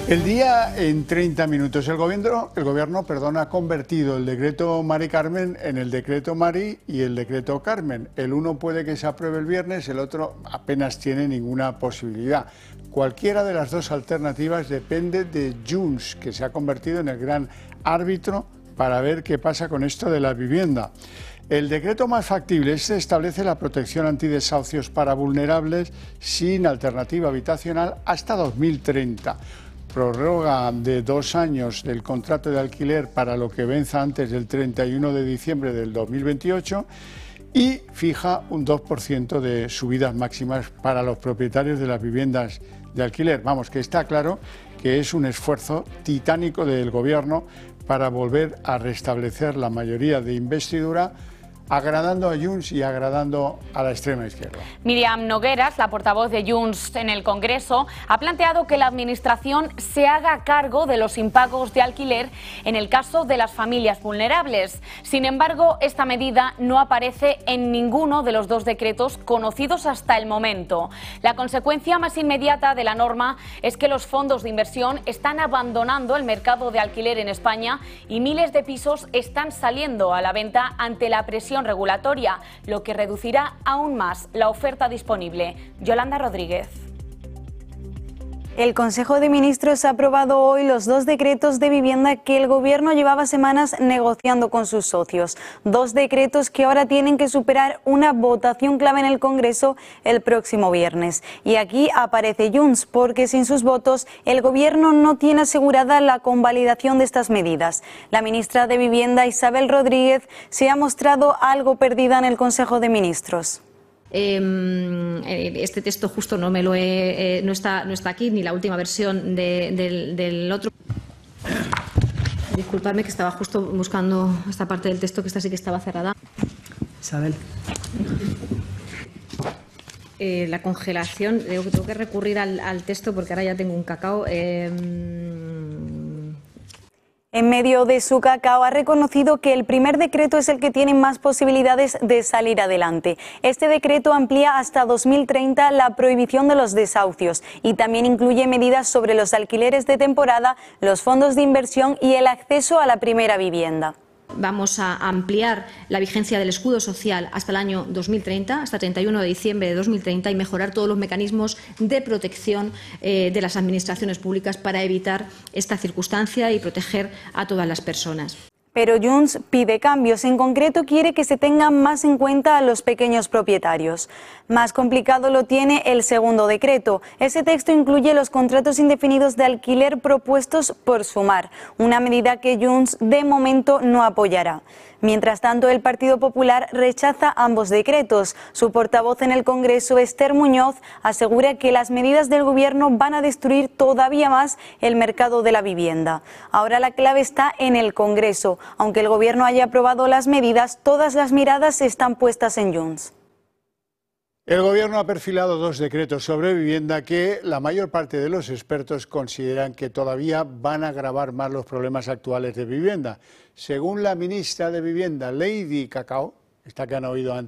El día en 30 minutos. El gobierno ha convertido el decreto Mari Carmen en el decreto Mari y el decreto Carmen. El uno puede que se apruebe el viernes, el otro apenas tiene ninguna posibilidad. Cualquiera de las dos alternativas depende de Junts, que se ha convertido en el gran árbitro para ver qué pasa con esto de la vivienda. El decreto más factible establece la protección antidesahucios para vulnerables sin alternativa habitacional hasta 2030. Prórroga de 2 años del contrato de alquiler para lo que venza antes del 31 de diciembre del 2028 y fija un 2% de subidas máximas para los propietarios de las viviendas de alquiler. Vamos, que está claro que es un esfuerzo titánico del Gobierno para volver a restablecer la mayoría de investidura, agradando a Junts y agradando a la extrema izquierda. Míriam Nogueras, la portavoz de Junts en el Congreso, ha planteado que la Administración se haga cargo de los impagos de alquiler en el caso de las familias vulnerables. Sin embargo, esta medida no aparece en ninguno de los dos decretos conocidos hasta el momento. La consecuencia más inmediata de la norma es que los fondos de inversión están abandonando el mercado de alquiler en España y miles de pisos están saliendo a la venta ante la presión regulatoria, lo que reducirá aún más la oferta disponible. Yolanda Rodríguez. El Consejo de Ministros ha aprobado hoy los dos decretos de vivienda que el Gobierno llevaba semanas negociando con sus socios. Dos decretos que ahora tienen que superar una votación clave en el Congreso el próximo viernes. Y aquí aparece Junts, porque sin sus votos el Gobierno no tiene asegurada la convalidación de estas medidas. La ministra de Vivienda, Isabel Rodríguez, se ha mostrado algo perdida en el Consejo de Ministros. Este texto justo no está aquí, ni la última versión del otro. Disculpadme que estaba justo buscando esta parte del texto, que esta sí que estaba cerrada. Isabel. La congelación, tengo que recurrir al texto porque ahora ya tengo un cacao. En medio de su cacao ha reconocido que el primer decreto es el que tiene más posibilidades de salir adelante. Este decreto amplía hasta 2030 la prohibición de los desahucios y también incluye medidas sobre los alquileres de temporada, los fondos de inversión y el acceso a la primera vivienda. Vamos a ampliar la vigencia del escudo social hasta el año 2030, hasta 31 de diciembre de 2030, y mejorar todos los mecanismos de protección de las administraciones públicas para evitar esta circunstancia y proteger a todas las personas. Pero Junts pide cambios. En concreto, quiere que se tengan más en cuenta a los pequeños propietarios. Más complicado lo tiene el segundo decreto. Ese texto incluye los contratos indefinidos de alquiler propuestos por Sumar, una medida que Junts de momento no apoyará. Mientras tanto, el Partido Popular rechaza ambos decretos. Su portavoz en el Congreso, Esther Muñoz, asegura que las medidas del Gobierno van a destruir todavía más el mercado de la vivienda. Ahora la clave está en el Congreso. Aunque el Gobierno haya aprobado las medidas, todas las miradas están puestas en Junts. El Gobierno ha perfilado dos decretos sobre vivienda que la mayor parte de los expertos consideran que todavía van a agravar más los problemas actuales de vivienda. Según la ministra de Vivienda, Lady Cacao, esta que han oído antes,